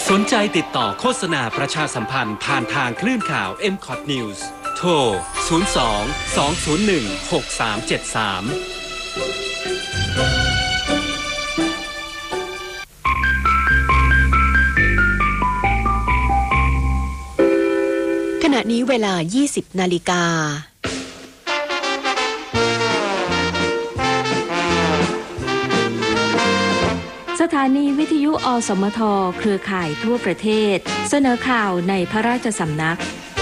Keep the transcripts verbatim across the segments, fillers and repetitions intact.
สนใจติดต่อโฆษณาประชาสัมพันธ์ผ่านทางคลื่นข่าว เอ็ม คอท News โทร ศูนย์ สอง สอง ศูนย์ หนึ่ง หก สาม เจ็ด สามขณะนี้เวลา ยี่สิบ นาฬิกาสถานีวิทยุอสมทเครือข่ายทั่วประเทศเสนอข่าวในพระราชสำนัก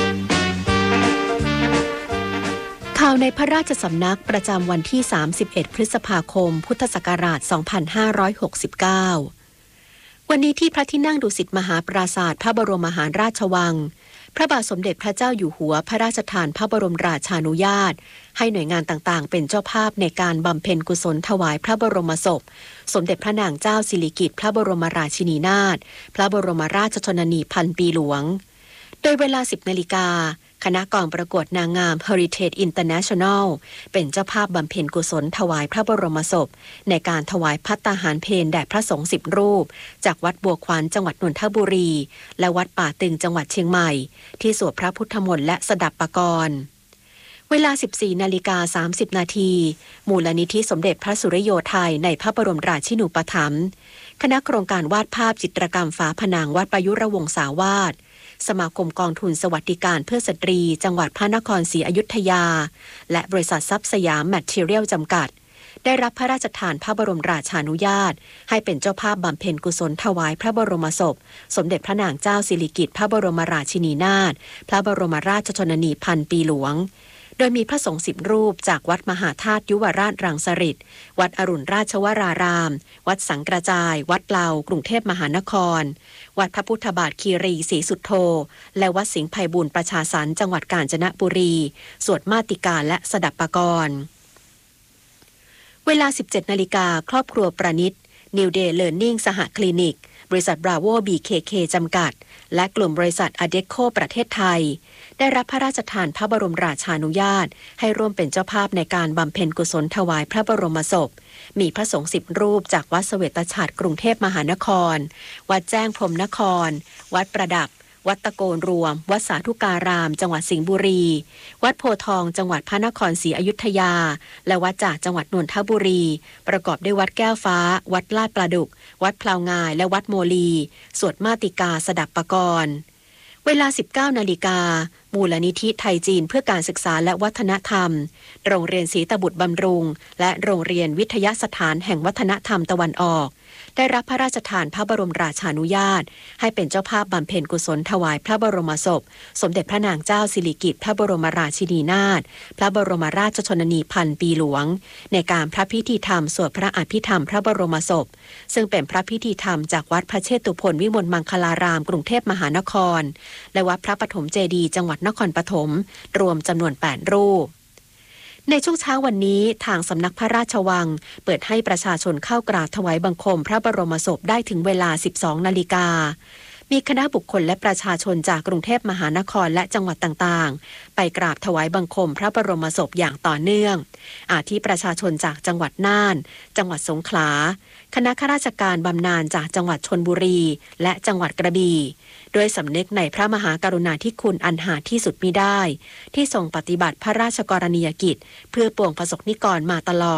ข่าวในพระราชสำนักประจำวันที่ สามสิบเอ็ด พฤษภาคม พุทธศักราช สองพันห้าร้อยหกสิบเก้า วันนี้ที่พระที่นั่งดุสิตมหาปราสาทพระบรมมหาราชวังพระบาทสมเด็จพระเจ้าอยู่หัวพระราชทานพระบรมราชานุญาตให้หน่วยงานต่างๆเป็นเจ้าภาพในการบำเพ็ญกุศลถวายพระบรมศพสมเด็จพระนางเจ้าสิริกิติ์พระบรมราชินีนาถพระบรมราชชนนีพันปีหลวงโดยเวลา สิบ นาฬิกาคณะกองประกวดนางงาม Heritage International เป็นเจ้าภาพบำเพ็ญกุศลถวายพระบรมศพในการถวายภัตตาหารเพลแด่พระสงฆ์สิบรูปจากวัดบัวขวัญจังหวัดนนทบุรีและวัดป่าตึงจังหวัดเชียงใหม่ที่สวดพระพุทธมนต์และสดับปกรณ์เวลา สิบสี่ นาฬิกา สามสิบ นาทีมูลนิธิสมเด็จพระสุริโยไทยในพระบรมราชินูปถัมภ์คณะโครงการวาดภาพจิตรกรรมฝาผนังวัดประยุรวงศาวาสสมาคมกองทุนสวัสดิการเพื่อสตรีจังหวัดพระนครศรีอยุธยาและบริษัททรัพย์สยามแมททีเรียลจำกัดได้รับพระราชทานพระบรมราชานุญาตให้เป็นเจ้าภาพบำเพ็ญกุศลถวายพระบรมศพสมเด็จพระนางเจ้าสิริกิติ์พระบรมราชินีนาถพระบรมราชชนนีพันปีหลวงโดยมีพระสงฆ์สิบรูปจากวัดมหาธาตุยุวราชรังสฤษฎ์วัดอรุณราชวรารามวัดสังกระจายวัดเปล่ากรุงเทพมหานครวัดพระพุทธบาทคีรีศรีสุทโธและวัดสิงห์ไพบูลย์ประชาสรรค์จังหวัดกาญจนบุรีสวดมาติกาและสดับปกรณ์เวลา สิบเจ็ด นาฬิกาครอบครัวประณิต New Day Learning สหคลินิกบริษัท Bravo บี เค เค จำกัดและกลุ่มบริษัท Adecco ประเทศไทยได้รับพระราชทานพระบรมราชานุญาตให้ร่วมเป็นเจ้าภาพในการบำเพ็ญกุศลถวายพระบรมศพมีพระสงฆ์สิบรูปจากวัดเสวตฉัตรกรุงเทพมหานครวัดแจ้งพรหมนครวัดประดับวัดตะโกนรวมวัดสาธุการามจังหวัดสิงห์บุรีวัดโพธิ์ทองจังหวัดพระนครศรีอยุธยาและวัดจากจังหวัดนนทบุรีประกอบด้วยวัดแก้วฟ้าวัดลาดปลาดุกวัดพลาวงายและวัดโมลีสวดมาติกาสดับปกรณ์เวลา สิบเก้า นาฬิกามูลนิธิไทยจีนเพื่อการศึกษาและวัฒนธรรมโรงเรียนศรีตบุตรบำรุงและโรงเรียนวิทยาสถานแห่งวัฒนธรรมตะวันออกได้รับพระราชทานพระบรมราชานุญาตให้เป็นเจ้าภาพบำเพ็ญกุศลถวายพระบรมศพสมเด็จพระนางเจ้าสิริกิติ์พระบรมราชินีนาถพระบรมราชชนนีพันปีหลวงในการพระพิธีธรรมสวดพระอภิธรรมพระบรมศพซึ่งเป็นพระพิธีธรรมจากวัดพระเชตุพนวิมลมังคลารามกรุงเทพมหานครและวัดพระปฐมเจดีย์จังหวัดนครปฐมรวมจำนวนแปดรูปในช่วงเช้าวันนี้ทางสำนักพระราชวังเปิดให้ประชาชนเข้ากราบถวายบังคมพระบรมศพได้ถึงเวลา สิบสอง นาฬิกามีคณะบุคคลและประชาชนจากกรุงเทพมหานครและจังหวัดต่างๆไปกราบถวายบังคมพระบรมศพอย่างต่อเนื่องอาทิประชาชนจากจังหวัดน่านจังหวัดสงขลาคณะข้าราชการบำนาญจากจังหวัดชลบุรีและจังหวัดกระบี่ด้วยสำนึกในพระมหากรุณาธิคุณอันหาที่สุดมิได้ที่ทรงปฏิบัติพระราชกรณียกิจเพื่อปวงประสบนิกรมาตลอด